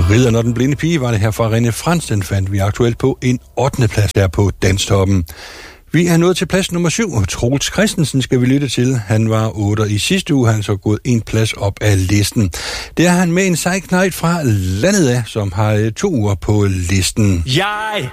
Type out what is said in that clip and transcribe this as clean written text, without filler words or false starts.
Ridderen og den blinde pige var det her fra René Frans, den fandt vi aktuelt på en 8. plads der på Danstoppen. Vi er nået til plads nummer 7. Troels Christensen skal vi lytte til. Han var 8 i sidste uge, han er så gået en plads op af listen. Det er han med en sej knejt fra landet af, som har 2 uger på listen. Jeg